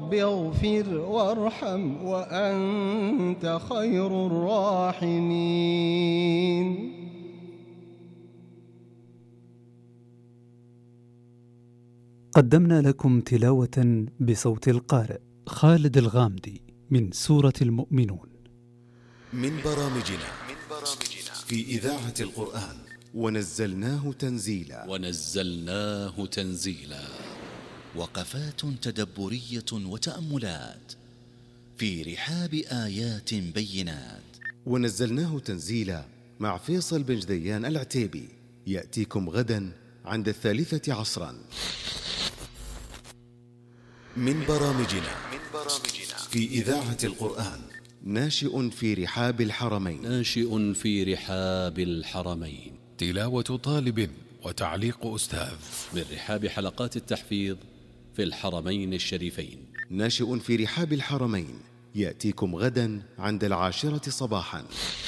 رب اغفر وارحم وأنت خير الراحمين. قدمنا لكم تلاوة بصوت القارئ خالد الغامدي من سورة المؤمنون. من برامجنا في إذاعة القرآن ونزلناه تنزيلا وقفات تدبرية وتأملات في رحاب آيات بينات. ونزلناه تنزيلا مع فيصل بن جديان العتيبي، يأتيكم غدا عند 3 عصرا. من برامجنا في إذاعة القرآن ناشئ في رحاب الحرمين. تلاوة طالب وتعليق أستاذ من رحاب حلقات التحفيظ في الحرمين الشريفين. ناشئ في رحاب الحرمين، يأتيكم غدا عند 10 صباحا.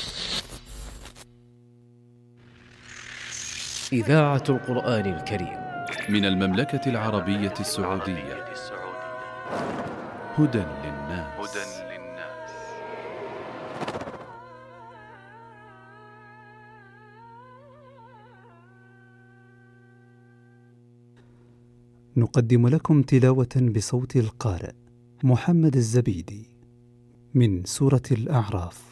إذاعة القرآن الكريم من المملكة العربية السعودية. هدى للناس. نقدم لكم تلاوة بصوت القارئ محمد الزبيدي من سورة الأعراف.